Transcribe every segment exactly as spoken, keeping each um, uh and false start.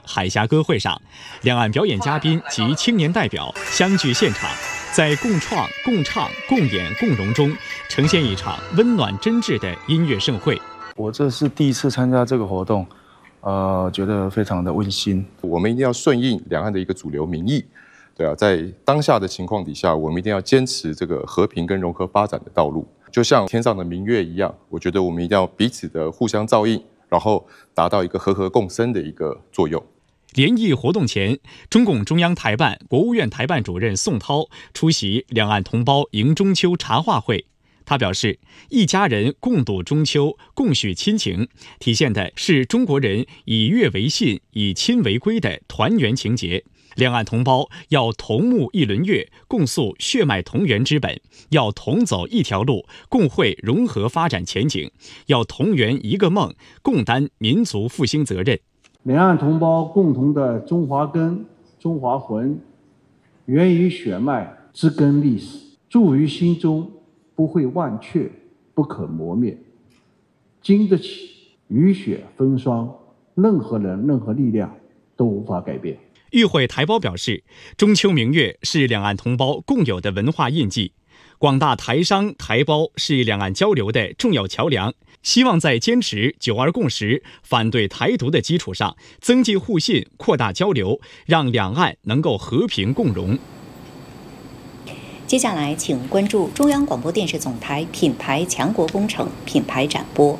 海峡歌会上，两岸表演嘉宾及青年代表相聚现场，在共创、共唱、共演、共融中，呈现一场温暖真挚的音乐盛会。 我这是第一次参加这个活动，呃，觉得非常的温馨。 我们一定要顺应两岸的一个主流民意，对啊，在当下的情况底下，我们一定要坚持这个和平跟融合发展的道路。就像天上的明月一样，我觉得我们一定要彼此的互相照应，然后达到一个和和共生的一个作用。 联谊活动前，中共中央台办、国务院台办主任宋涛出席两岸同胞迎中秋茶话会。他表示，一家人共度中秋，共叙亲情，体现的是中国人以月为信、以亲为归的团圆情结。两岸同胞要同沐一轮月，共诉血脉同源之本；要同走一条路，共绘融合发展前景；要同圆一个梦，共担民族复兴责任。 两岸同胞共同的中华根、中华魂，源于血脉，植根历史，驻于心中，不会忘却，不可磨灭，经得起雨雪风霜，任何人、任何力量都无法改变。 与会台胞表示，中秋明月是两岸同胞共有的文化印记，广大台商台胞是两岸交流的重要桥梁，希望在坚持九二共识、反对台独的基础上，增进互信，扩大交流，让两岸能够和平共荣。 接下来，请关注中央广播电视总台品牌强国工程品牌展播。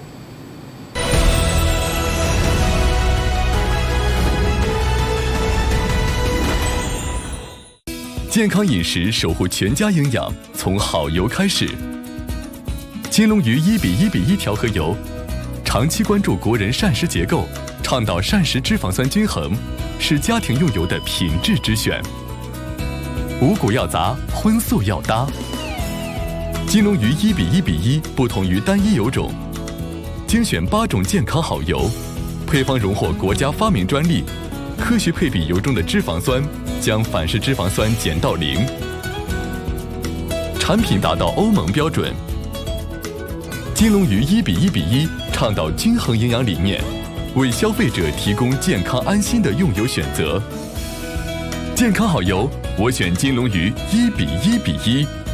健康饮食，守护全家营养，从好油开始。金龙鱼一比一比一调和油，长期关注国人膳食结构，倡导膳食脂肪酸均衡，是家庭用油的品质之选。五谷要杂，荤素要搭。金龙鱼一比一比一不同于单一油种，精选八种健康好油，配方荣获国家发明专利，科学配比油中的脂肪酸，将反式脂肪酸减到零，产品达到欧盟标准。金龙鱼一比一比一倡导均衡营养理念，为消费者提供健康安心的用油选择。健康好油，我选金龙鱼一比一比一。